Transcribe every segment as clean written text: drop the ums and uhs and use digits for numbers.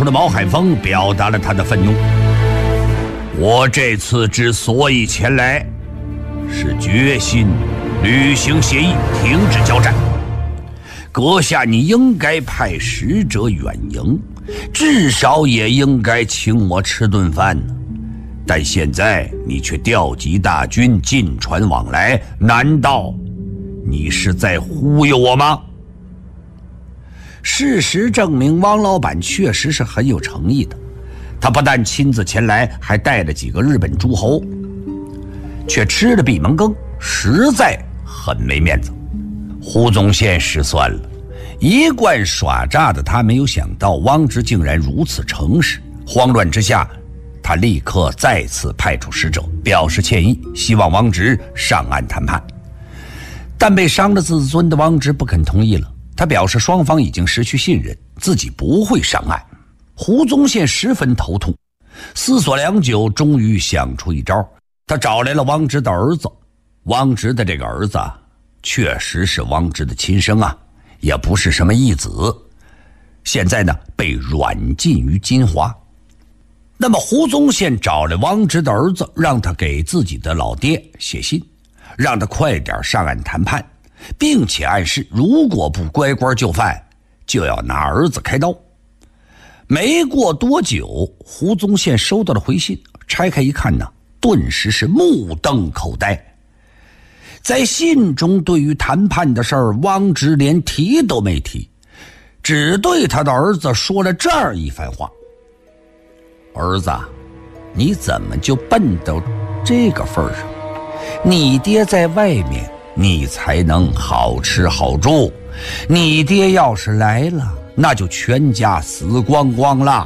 出的毛海峰表达了他的愤怒。我这次之所以前来，是决心履行协议，停止交战。阁下，你应该派使者远迎，至少也应该请我吃顿饭呢。但现在你却调集大军，进船往来，难道你是在忽悠我吗？事实证明，汪老板确实是很有诚意的。他不但亲自前来，还带了几个日本诸侯，却吃了闭门羹，实在很没面子。胡宗宪失算了，一贯耍诈的他没有想到汪直竟然如此诚实。慌乱之下，他立刻再次派出使者，表示歉意，希望汪直上岸谈判。但被伤了自尊的汪直不肯同意了，他表示双方已经失去信任，自己不会上岸。胡宗宪十分头痛，思索良久，终于想出一招。他找来了汪直的儿子。汪直的这个儿子确实是汪直的亲生啊，也不是什么义子。现在呢，被软禁于金华。那么胡宗宪找来汪直的儿子，让他给自己的老爹写信，让他快点上岸谈判，并且暗示如果不乖乖就范，就要拿儿子开刀。没过多久，胡宗宪收到了回信，拆开一看呢，顿时是目瞪口呆。在信中，对于谈判的事儿，汪直连提都没提，只对他的儿子说了这样一番话：儿子，你怎么就笨到这个份上？你爹在外面，你才能好吃好住，你爹要是来了，那就全家死光光了。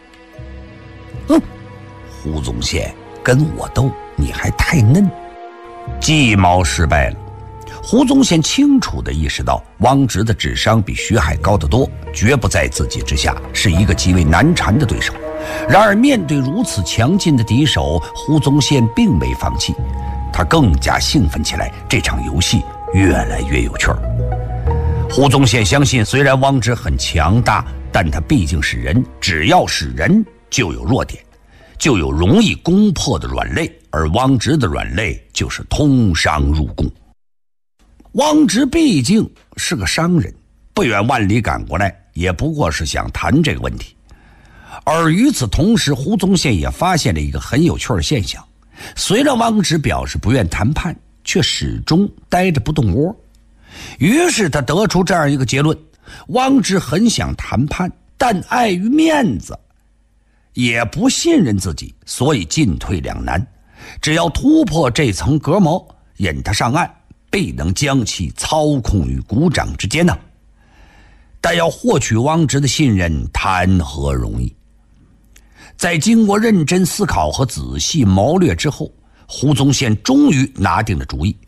胡宗宪，跟我斗你还太嫩。计谋失败了。胡宗宪清楚地意识到汪直的智商比徐海高得多，绝不在自己之下，是一个极为难缠的对手。然而面对如此强劲的敌手，胡宗宪并未放弃，他更加兴奋起来，这场游戏越来越有趣儿。胡宗宪相信，虽然汪直很强大，但他毕竟是人，只要是人就有弱点，就有容易攻破的软肋，而汪直的软肋就是通商入贡。汪直毕竟是个商人，不远万里赶过来，也不过是想谈这个问题。而与此同时，胡宗宪也发现了一个很有趣的现象，虽然汪直表示不愿谈判，却始终呆着不动窝。于是他得出这样一个结论：汪直很想谈判，但碍于面子，也不信任自己，所以进退两难。只要突破这层隔膜，引他上岸，必能将其操控于股掌之间呢。但要获取汪直的信任，谈何容易？在经过认真思考和仔细谋略之后，胡宗宪终于拿定了主意，